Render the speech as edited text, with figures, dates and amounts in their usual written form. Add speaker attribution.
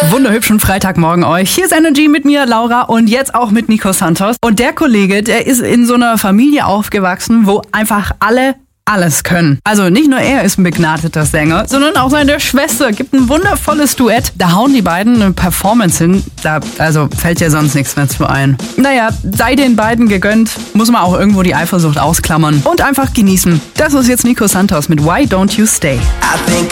Speaker 1: Wunderhübschen Freitagmorgen euch. Hier ist Energy mit mir, Laura, und jetzt auch mit Nico Santos. Und der Kollege, der ist in so einer Familie aufgewachsen, wo einfach alle alles können. Also nicht nur er ist ein begnadeter Sänger, sondern auch seine Schwester gibt ein wundervolles Duett. Da hauen die beiden eine Performance hin, da fällt ja sonst nichts mehr zu ein. Naja, sei den beiden gegönnt, muss man auch irgendwo die Eifersucht ausklammern und einfach genießen. Das ist jetzt Nico Santos mit Why Don't You Stay.
Speaker 2: I think